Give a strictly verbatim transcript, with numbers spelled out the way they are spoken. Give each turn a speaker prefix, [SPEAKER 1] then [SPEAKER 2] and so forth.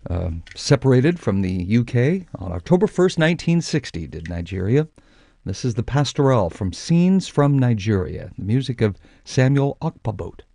[SPEAKER 1] Uh, separated from the U K on October first, nineteen sixty, did Nigeria. This is the Pastoral from Scenes from Nigeria, the music of Samuel Okpabot.